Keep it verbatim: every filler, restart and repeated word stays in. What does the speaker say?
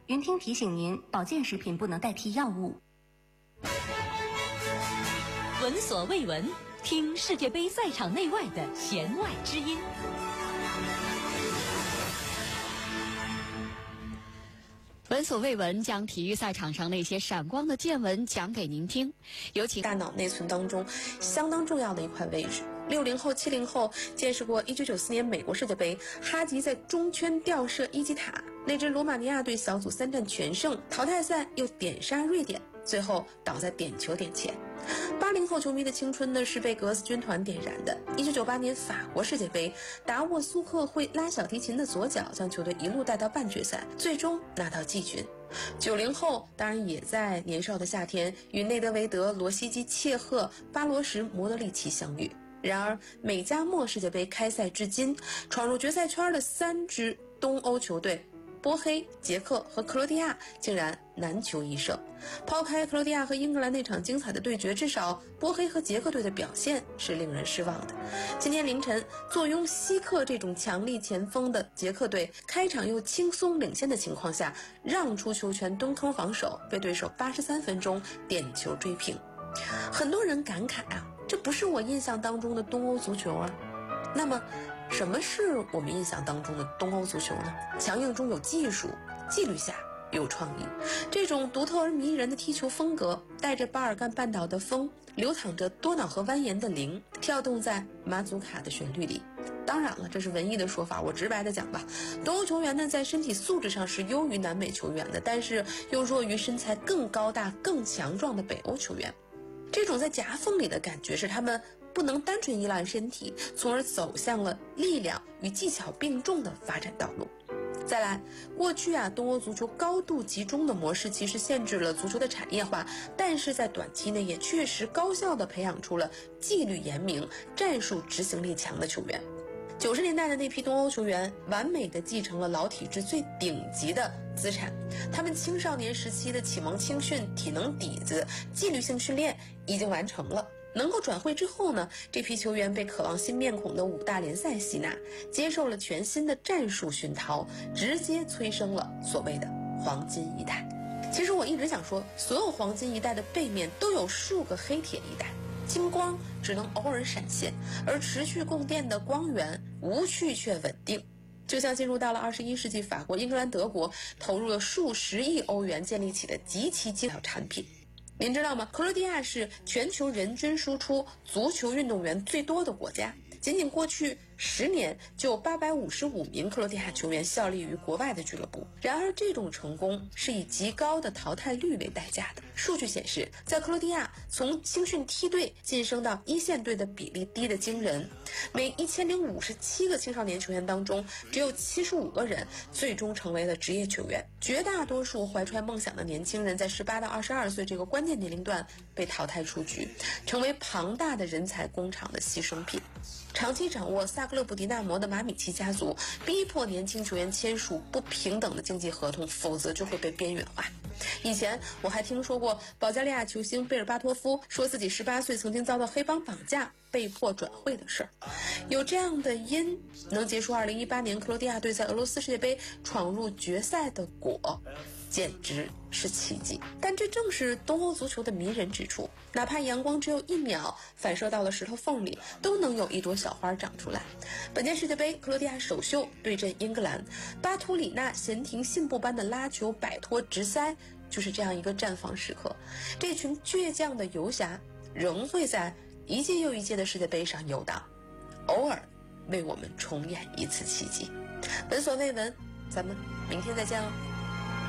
云听提醒您，保健食品不能代替药物。 闻所未闻，听世界杯赛场内外的弦外之音。闻所未闻，将体育赛场上那些闪光的见闻讲给您听。有请大脑内存当中相当重要的一块位置。六零后、七零后见识过一九九四年美国世界杯，哈吉在中圈吊射伊基塔，那支罗马尼亚队小组三战全胜，淘汰赛又点杀瑞典，最后倒在点球点前。八零后球迷的青春呢，是被格子军团点燃的。一九九八年法国世界杯，达沃苏克会拉小提琴的左脚将球队一路带到半决赛，最终拿到季军。九零后当然也在年少的夏天与内德维德、罗西基、切赫、巴罗什、莫德里奇相遇。然而美加墨世界杯开赛至今，闯入决赛圈的三支东欧球队波黑、捷克和克罗地亚竟然难求一胜。抛开克罗地亚和英格兰那场精彩的对决，至少波黑和捷克队的表现是令人失望的。今天凌晨，坐拥希克这种强力前锋的捷克队，开场又轻松领先的情况下，让出球权蹲坑防守，被对手八十三分钟点球追平。很多人感慨啊，这不是我印象当中的东欧足球啊。那么什么是我们印象当中的东欧足球呢？强硬中有技术，纪律下有创意。这种独特而迷人的踢球风格，带着巴尔干半岛的风，流淌着多瑙河蜿蜒的灵，跳动在马祖卡的旋律里。当然了，这是文艺的说法，我直白的讲吧，东欧球员呢，在身体素质上是优于南美球员的，但是又弱于身材更高大、更强壮的北欧球员。这种在夹缝里的感觉，是他们不能单纯依赖身体，从而走向了力量与技巧并重的发展道路。再来，过去啊，东欧足球高度集中的模式其实限制了足球的产业化，但是在短期内也确实高效地培养出了纪律严明、战术执行力强的球员。九十年代的那批东欧球员，完美地继承了老体制最顶级的资产。他们青少年时期的启蒙青训、体能底子、纪律性训练已经完成了。能够转会之后呢，这批球员被渴望新面孔的五大联赛吸纳，接受了全新的战术熏陶，直接催生了所谓的黄金一代。其实我一直想说，所有黄金一代的背面都有数个黑铁一代。金光只能偶尔闪现，而持续供电的光源无趣却稳定。就像进入到了二十一世纪，法国、英格兰、德国投入了数十亿欧元建立起的极其精良产品。您知道吗？克罗地亚是全球人均输出足球运动员最多的国家，仅仅过去十年就有八百五十五名克罗地亚球员效力于国外的俱乐部。然而这种成功是以极高的淘汰率为代价的。数据显示，在克罗地亚从青训梯队晋升到一线队的比例低得惊人，每一千零五十七个青少年球员当中，只有七十五个人最终成为了职业球员。绝大多数怀揣梦想的年轻人在十八到二十二岁这个关键年龄段被淘汰出局，成为庞大的人才工厂的牺牲品。长期掌握萨格勒布迪纳摩的马米奇家族逼迫年轻球员签署不平等的经济合同，否则就会被边缘化。以前我还听说过保加利亚球星贝尔巴托夫说自己十八岁曾经遭到黑帮绑架，被迫转会的事儿。有这样的因，能结束二零一八年克罗地亚队在俄罗斯世界杯闯入决赛的果，简直是奇迹。但这正是东欧足球的迷人之处，哪怕阳光只有一秒反射到了石头缝里，都能有一朵小花长出来。本届世界杯，克罗地亚首秀对阵英格兰，巴图里纳闲庭信步般的拉球摆脱直塞，就是这样一个绽放时刻。这群倔强的游侠仍会在一届又一届的世界杯上游荡，偶尔为我们重演一次奇迹。闻所未闻，咱们明天再见了。